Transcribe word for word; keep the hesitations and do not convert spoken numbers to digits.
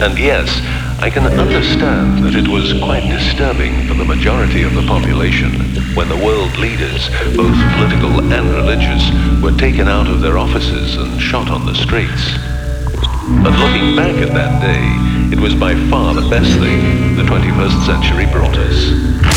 And yes, I can understand that it was quite disturbing for the majority of the population when the world leaders, both political and religious, were taken out of their offices and shot on the streets. But looking back at that day, it was by far the best thing the twenty-first century brought us.